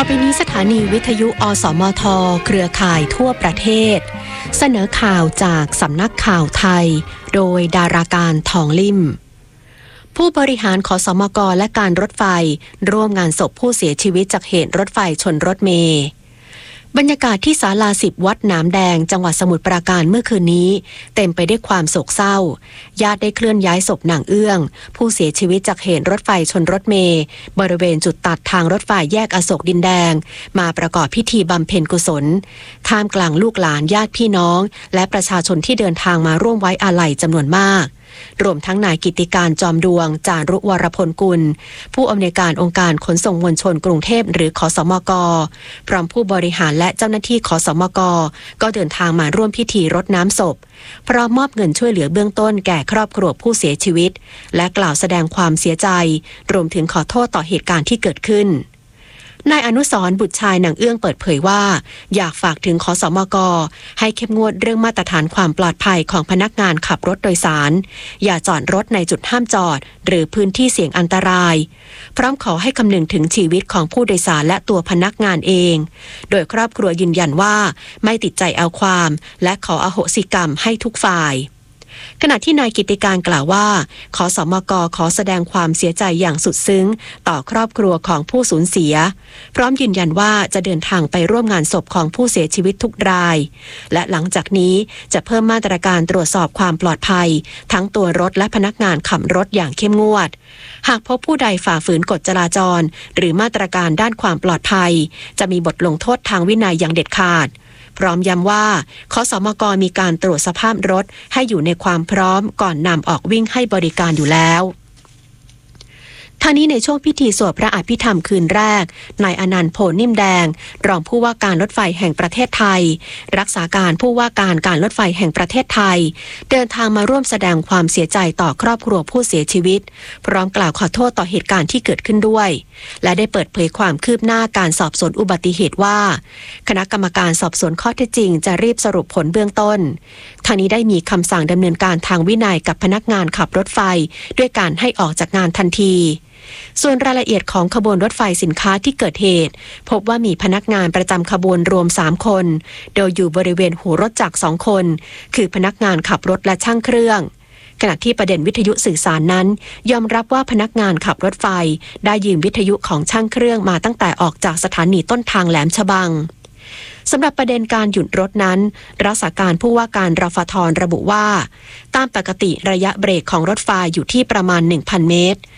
ไปนี้สถานีวิทยุอสมทเครือข่ายทั่วประเทศเสนอข่าวจากสำนักข่าวไทยโดยดาราการทองลิ่มผู้บริหารขสมกและการรถไฟร่วมงานศพผู้เสียชีวิตจากเหตุรถไฟชนรถเมล์บรรยากาศที่ศาลา10วัดหนามแดงจังหวัดสมุทรปราการเมื่อคืนนี้เต็มไปด้วยความโศกเศร้าญาติได้เคลื่อนย้ายศพนางเอื้องผู้เสียชีวิตจากเหตุรถไฟชนรถเมล์บริเวณจุดตัดทางรถไฟแยกอโศกดินแดงมาประกอบพิธีบำเพ็ญกุศลท่ามกลางลูกหลานญาติพี่น้องและประชาชนที่เดินทางมาร่วมไว้อาลัยจำนวนมากรวมทั้งนายกิตติการจอมดวงจารุวรพลกุลผู้อำนวยการองค์การขนส่งมวลชนกรุงเทพหรือขสมกพร้อมผู้บริหารและเจ้าหน้าที่ขสมกก็เดินทางมาร่วมพิธีรดน้ำศพพร้อมมอบเงินช่วยเหลือเบื้องต้นแก่ครอบครัวผู้เสียชีวิตและกล่าวแสดงความเสียใจรวมถึงขอโทษต่อเหตุการณ์ที่เกิดขึ้นนายอนุสรณ์บุตรชายนางเอื้องเปิดเผยว่าอยากฝากถึงขสมกให้เข้มงวดเรื่องมาตรฐานความปลอดภัยของพนักงานขับรถโดยสารอย่าจอดรถในจุดห้ามจอดหรือพื้นที่เสี่ยงอันตรายพร้อมขอให้คำนึงถึงชีวิตของผู้โดยสารและตัวพนักงานเองโดยครอบครัวยืนยันว่าไม่ติดใจเอาความและขออโหสิกรรมให้ทุกฝ่ายขณะที่นายกิตติการกล่าวว่าขสมกขอแสดงความเสียใจอย่างสุดซึ้งต่อครอบครัวของผู้สูญเสียพร้อมยืนยันว่าจะเดินทางไปร่วมงานศพของผู้เสียชีวิตทุกรายและหลังจากนี้จะเพิ่มมาตรการตรวจสอบความปลอดภัยทั้งตัวรถและพนักงานขับรถอย่างเข้มงวดหากพบผู้ใดฝ่าฝืนกฎจราจรหรือมาตรการด้านความปลอดภัยจะมีบทลงโทษทางวินัยอย่างเด็ดขาดพร้อมย้ำว่าขสมกมีการตรวจสภาพรถให้อยู่ในความพร้อมก่อนนำออกวิ่งให้บริการอยู่แล้วท่านี้ในช่วงพิธีสวดพระอภิธรรมคืนแรกนายอนันต์โพนิ่มแดงรองผู้ว่าการรถไฟแห่งประเทศไทยรักษาการผู้ว่าการการรถไฟแห่งประเทศไทยเดินทางมาร่วมแสดงความเสียใจต่อครอบครัวผู้เสียชีวิตพร้อมกล่าวขอโทษต่อเหตุการณ์ที่เกิดขึ้นด้วยและได้เปิดเผยความคืบหน้าการสอบสวนอุบัติเหตุว่าคณะกรรมการสอบสวนข้อเท็จจริงจะรีบสรุปผลเบื้องต้นทางนี้ได้มีคำสั่งดำเนินการทางวินัยกับพนักงานขับรถไฟด้วยการให้ออกจากงานทันทีส่วนรายละเอียดของขบวนรถไฟสินค้าที่เกิดเหตุพบว่ามีพนักงานประจำขบวนรวม3คนโดยอยู่บริเวณหูรถจักร2คนคือพนักงานขับรถและช่างเครื่องขณะที่ประเด็นวิทยุสื่อสารนั้นยอมรับว่าพนักงานขับรถไฟได้ยืมวิทยุของช่างเครื่องมาตั้งแต่ออกจากสถานีต้นทางแหลมฉบังสำหรับประเด็นการหยุดรถนั้นรักษาการผู้ว่าการรฟท.ระบุว่าตามปกติระยะเบรกของรถไฟอยู่ที่ประมาณ 1,000 เมตร